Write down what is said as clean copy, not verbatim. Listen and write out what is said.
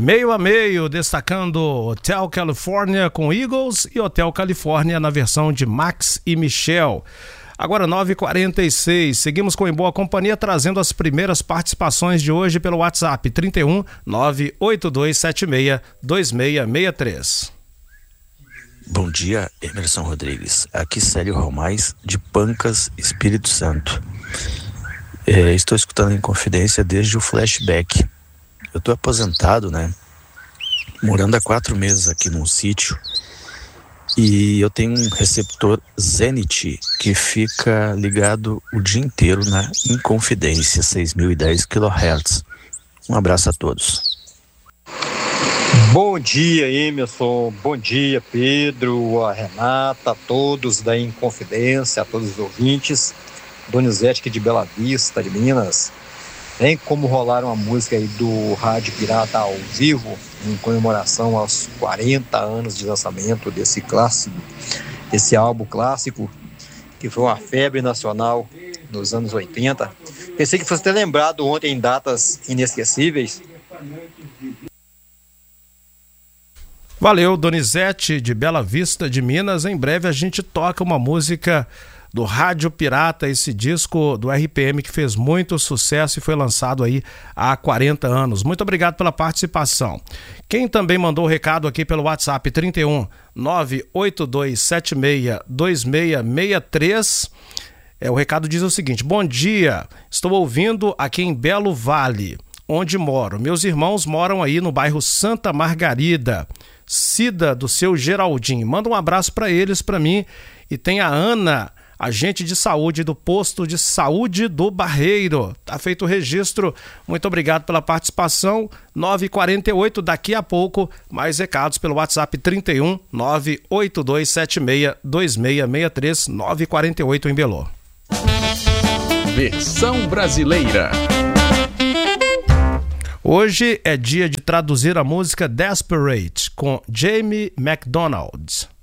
Meio a meio, destacando Hotel California com Eagles e Hotel California na versão de Max e Michel. Agora 9h46, seguimos com Em Boa Companhia, trazendo as primeiras participações de hoje pelo WhatsApp 31 98276 2663. Bom dia, Emerson Rodrigues. Aqui Célio Romais, de Pancas, Espírito Santo. Estou escutando em confidência desde o flashback. Eu estou aposentado, né? Morando há 4 meses aqui num sítio. E eu tenho um receptor Zenit que fica ligado o dia inteiro na Inconfidência, 6.010 kHz. Um abraço a todos. Bom dia, Emerson. Bom dia, Pedro, a Renata, a todos da Inconfidência, a todos os ouvintes. Donizete aqui de Bela Vista, de Minas. Tem como rolar uma música aí do Rádio Pirata ao vivo, em comemoração aos 40 anos de lançamento desse clássico, esse álbum clássico, que foi uma febre nacional nos anos 80. Pensei que fosse ter lembrado ontem em datas inesquecíveis. Valeu, Donizete de Bela Vista de Minas. Em breve a gente toca uma música do Rádio Pirata, esse disco do RPM que fez muito sucesso e foi lançado aí há 40 anos. Muito obrigado pela participação. Quem também mandou o recado aqui pelo WhatsApp 31 98276 2663. O recado diz o seguinte: bom dia, estou ouvindo aqui em Belo Vale, onde moro. Meus irmãos moram aí no bairro Santa Margarida. Cida do seu Geraldinho. Manda um abraço para eles, para mim. E tem a Ana, agente de saúde do posto de saúde do Barreiro. Tá feito o registro. Muito obrigado pela participação. 9h48, daqui a pouco, mais recados pelo WhatsApp 31 98276 2663, 9h48 em Belô. Versão brasileira. Hoje é dia de traduzir a música Desperate com Jamie McDonald.